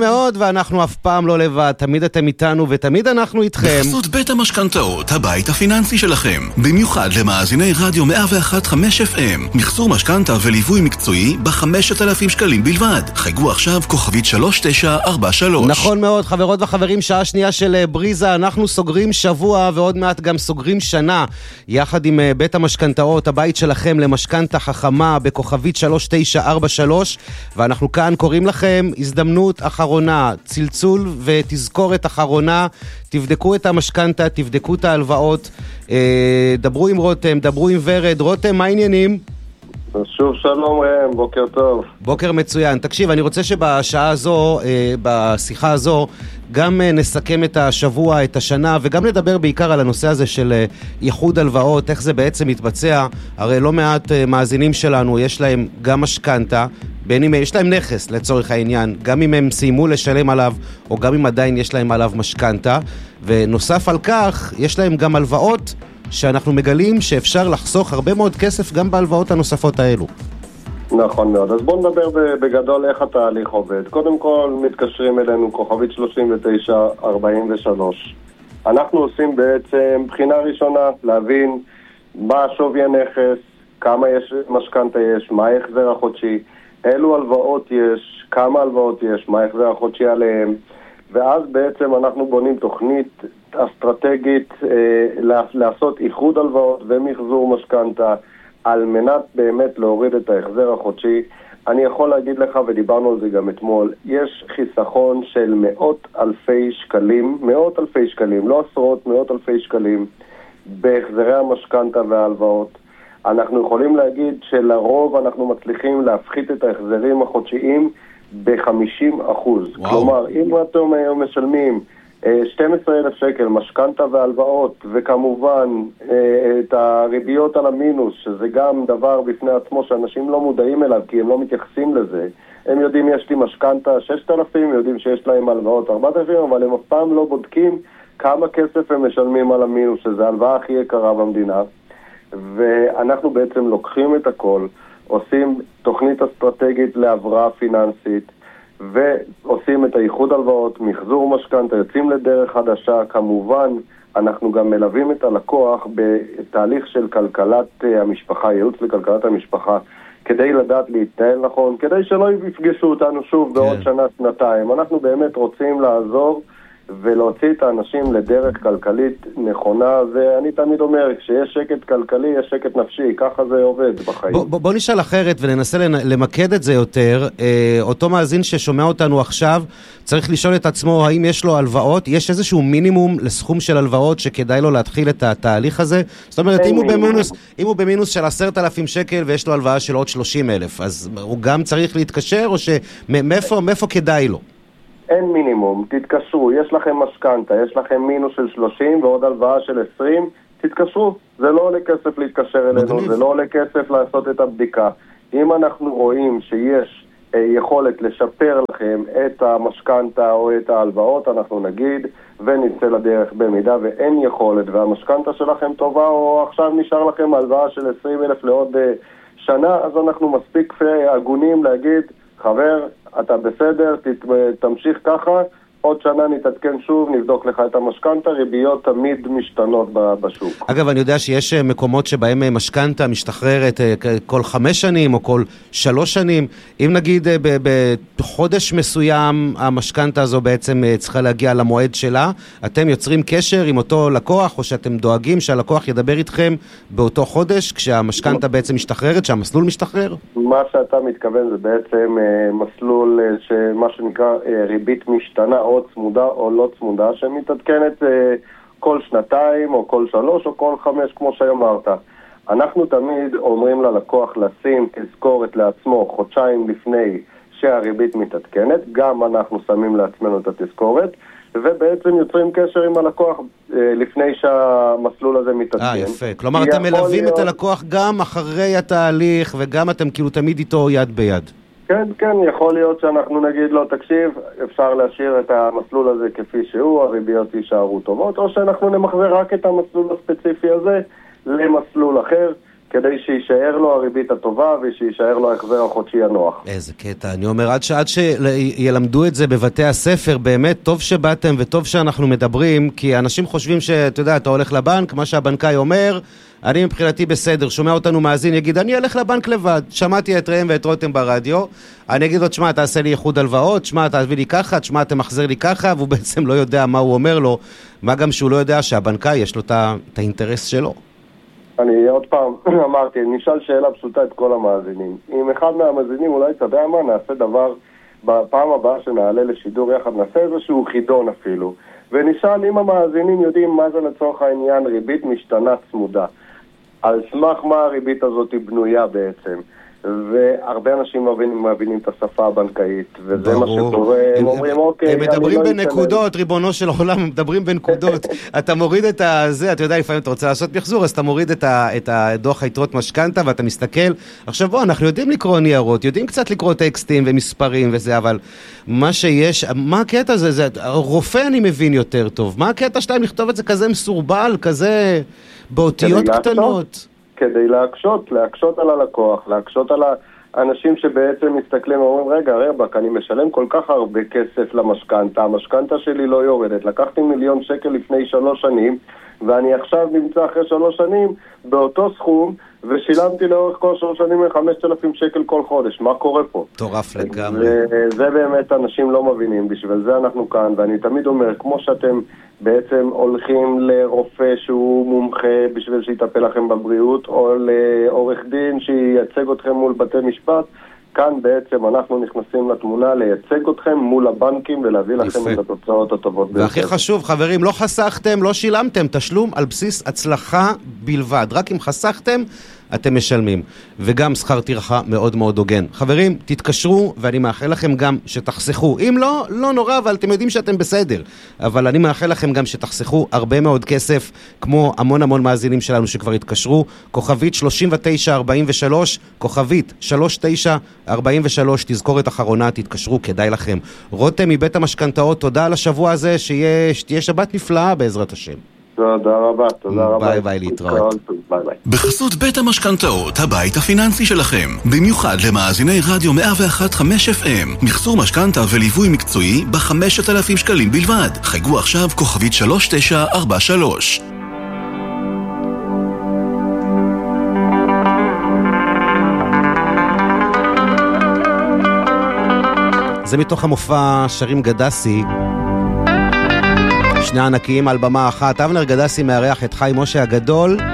מאוד, ואנחנו אף פעם לא לבד, תמיד אתם איתנו ותמיד אנחנו איתכם. בחסות בית המשכנתאות, הבית הפיננסי שלכם. במיוחד למאזיני רדיו 101.5 FM. מחזור משכנתה וליווי מקצועי ב5,000 שקלים בלבד. חייגו עכשיו כוכבית 3943. נכון מאוד, חברות וחברים, שעה שנייה של בריזה. אנחנו סוגרים שבוע ועוד מעט גם סוגרים שנה, יחד עם בית המשכנתאות, הבית שלכם למשכנתה חכמה בכוכבית 3943, ואנחנו כאן קוראים לכם הזדמנות אחרונה, צלצול ותזכורת אחרונה, תבדקו את המשכנתה, תבדקו את ההלוואות, דברו עם רותם, דברו עם ורד. רותם, מה העניינים? שוב שלום ראם, בוקר טוב. בוקר מצוין. תקשיב, אני רוצה שבשעה הזו, בשיחה הזו, גם נסכם את השבוע, את השנה, וגם נדבר בעיקר על הנושא הזה של ייחוד הלוואות, איך זה בעצם מתבצע. הרי לא מעט מאזינים שלנו, יש להם גם משכנתה, בין אם יש להם נכס לצורך העניין, גם אם הם סיימו לשלם עליו, או גם אם עדיין יש להם עליו משכנתה, ונוסף על כך, יש להם גם הלוואות, שאנחנו מגלים שאפשר לחסוך הרבה מאוד כסף גם בהלוואות הנוספות האלו. נכון מאוד. אז בואו נדבר בגדול איך התהליך עובד. קודם כל מתקשרים אלינו כוכבית 3943. אנחנו עושים בעצם בחינה ראשונה, להבין מה שווי הנכס, כמה יש משכנתה יש, מה ההחזר החודשי, אילו הלוואות יש, כמה הלוואות יש, מה ההחזר החודשי עליהם, ואז בעצם אנחנו בונים תוכנית אסטרטגית לעשות איחוד הלוואות ומחזור משכנתה על מנת באמת להוריד את ההחזר החודשי. אני יכול להגיד לך, ודיברנו על זה גם אתמול, יש חיסכון של מאות אלפי שקלים, לא עשרות, מאות אלפי שקלים בהחזרי המשכנתה וההלוואות. אנחנו יכולים להגיד שלרוב אנחנו מצליחים להפחית את ההחזרים החודשיים ב-50%. כלומר, אם אתם משלמים 12,000 שקל משכנתה והלוואות, וכמובן את הריביות על המינוס, שזה גם דבר בפני עצמו שאנשים לא מודעים אליו, כי הם לא מתייחסים לזה. הם יודעים יש לי משכנתה 6,000, יודעים שיש להם הלוואות 4,000, אבל הם אף פעם לא בודקים כמה כסף הם משלמים על המינוס, שזה ההלוואה הכי יקרה במדינה. ואנחנו בעצם לוקחים את הכל, עושים תוכנית אסטרטגית להבראה פיננסית, ועושים את האיחוד הלוואות, מחזור משכנתה, יוצאים לדרך חדשה. כמובן, אנחנו גם מלווים את הלקוח בתהליך של כלכלת המשפחה, ייעוץ לכלכלת המשפחה, כדי לדעת להתנהל נכון, כדי שלא יפגשו אותנו שוב בעוד שנה, שנתיים. אנחנו באמת רוצים לעזור ולהוציא את האנשים לדרך כלכלית נכונה, ואני תמיד אומר, כשיש שקט כלכלי, יש שקט נפשי, ככה זה עובד בחיים. בוא נשאל אחרת וננסה למקד את זה יותר. אותו מאזין ששומע אותנו עכשיו, צריך לשאול את עצמו, האם יש לו הלוואות? יש איזשהו מינימום לסכום של הלוואות שכדאי לו להתחיל את התהליך הזה? זאת אומרת, אם הוא במינוס של 10,000 שקל ויש לו הלוואה של עוד 30,000, אז הוא גם צריך להתקשר, או מאיפה כדאי לו? אין מינימום, תתקשרו, יש לכם משכנתה, יש לכם מינוס של 30 ועוד הלוואה של 20, תתקשרו. זה לא עולה כסף להתקשר אלינו, זה לא עולה כסף לעשות את הבדיקה. אם אנחנו רואים שיש יכולת לשפר לכם את המשכנתה או את ההלוואות, אנחנו נגיד ונצא לדרך. במידה ואין יכולת והמשכנתה שלכם טובה, או עכשיו נשאר לכם הלוואה של 20,000 לעוד שנה, אז אנחנו מספיק הגונים להגיד, חבר, אתה בסדר, תמשיך ככה, עוד שנה נתעדכן שוב, נבדוק לך את המשכנתה, ריביות תמיד משתנות בשוק. אגב, אני יודע שיש מקומות שבהם משכנתה משתחררת כל 5 שנים או כל 3 שנים. אם נגיד בחודש מסוים המשכנתה הזו בעצם צריכה להגיע למועד שלה, אתם יוצרים קשר עם אותו לקוח, או שאתם דואגים שהלקוח ידבר איתכם באותו חודש, כשהמשכנתה בעצם משתחררת, שהמסלול משתחרר? מה שאתה מתכוון זה בעצם מסלול שמה שנקרא ריבית משתנה, או צמודה או לא צמודה, שמתעדכנת כל 2 או כל 3 או כל 5, כמו שאמרת. אנחנו תמיד אומרים ללקוח לשים תזכורת לעצמו חודשיים לפני שהריבית מתעדכנת, גם אנחנו שמים לעצמנו את התזכורת, ובעצם יוצרים קשר עם הלקוח לפני שהמסלול הזה מתעדכן. יפה. כלומר, אתם מלווים את הלקוח גם אחרי התהליך, וגם אתם כאילו תמיד איתו יד ביד. כן, יכול להיות שאנחנו נגיד לו, תקשיב, אפשר להשאיר את המסלול הזה כפי שהוא, הריביות יישארו טובות, או שאנחנו נמחזר רק את המסלול הספציפי הזה למסלול אחר, כדי שישאר לו הריבית הטובה ושישאר לו ההחזר החודשי הנוח. איזה קטע, אני אומר, עד שילמדו את זה בבתי הספר, באמת טוב שבאתם וטוב שאנחנו מדברים, כי אנשים חושבים שאתה יודע, אתה הולך לבנק, מה שהבנקאי אומר, אני מבחינתי בסדר, שומע אותנו מאזין, יגיד, אני אלך לבנק לבד, שמעתי את ראם ואת רותם ברדיו, אני אגיד לו, תשמע, תעשה לי איחוד הלוואות, תשמע, תעביר לי ככה, תשמע, תמחזר לי ככה, והוא בעצם לא יודע מה הוא אומר לו, מה גם שהוא לא יודע שהבנקאי יש לו את האינטרס שלו. אני עוד פעם אמרתי, נשאל שאלה פשוטה את כל המאזינים. אם אחד מהמאזינים אולי אתה יודע מה, נעשה דבר בפעם הבאה שנעלה לשידור יחד, נעשה איזשהו חידון אפילו. ונשאל אם המאזינים יודעים מה זה לצורך העניין ריבית משתנה צמודה. על סמך מה הריבית הזאת היא בנויה בעצם. והרבה אנשים מבינים את השפה הבנקאית, וזה מה שקורה, הם אומרים אוקיי, הם מדברים בנקודות, ריבונו של עולם, הם מדברים בנקודות, אתה מוריד את זה, אתה יודע, לפעמים אתה רוצה לעשות מחזור, אז אתה מוריד את הדוח היתרות משכנתה, ואתה מסתכל, עכשיו בוא, אנחנו יודעים לקרוא ניירות, יודעים קצת לקרוא טקסטים ומספרים וזה, אבל מה שיש, מה הקטע הזה, רופא אני מבין יותר טוב, מה הקטע שלהם לכתוב את זה כזה מסורבל, כזה באותיות קטנות? כדי להקשות על הלקוח, להקשות על האנשים שבעצם מסתכלים ואומרים, רגע, רבק, אני משלם כל כך הרבה כסף למשכנתה, המשכנתה שלי לא יורדת, לקחתי 1,000,000 שקל לפני 3 שנים, ואני עכשיו נמצא אחרי 3 שנים באותו סכום, ושילמתי לאורך כל 3 שנים 5,000 שקל כל חודש. מה קורה פה? טורף לגמרי. וזה באמת אנשים לא מבינים, בשביל זה אנחנו כאן, ואני תמיד אומר, כמו שאתם בעצם הולכים לרופא שהוא מומחה בשביל שיטפל לכם בבריאות, או לעורך דין שייצג אתכם מול בתי משפט, כאן בעצם אנחנו נכנסים לתמונה לייצג אתכם מול הבנקים ולהביא לכם את התוצאות הטובות. והכי חשוב, חברים, לא חסכתם, לא שילמתם, תשלום על בסיס הצלחה בלבד. רק אם חסכתם, אתם משלמים. וגם שכר טרחה מאוד מאוד הוגן. חברים, תתקשרו, ואני מאחל לכם גם שתחסכו. אם לא, לא נורא, אבל אתם יודעים שאתם בסדר. אבל אני מאחל לכם גם שתחסכו הרבה מאוד כסף, כמו המון מאזינים שלנו שכבר התקשרו. כוכבית 3943, כוכבית 3943, תזכורת אחרונה, תתקשרו, כדאי לכם. רותם מבית המשכנתאות, תודה על השבוע הזה, שתהיה שבת נפלאה בעזרת השם. תודה רבה, תודה רבה. ביי ביי, להתראות. ביי ביי. בחסות בית המשכנתאות, הבית הפיננסי שלכם. במיוחד למאזיני רדיו 101.5 FM. מחזור משכנתה וליווי מקצועי ב5,000 שקלים בלבד. חייגו עכשיו כוכבית 3943. זה מתוך המופע שרים גדסי. שני ענקיים על במה אחת. אבנר גדסי מארח את חיים משה הגדול,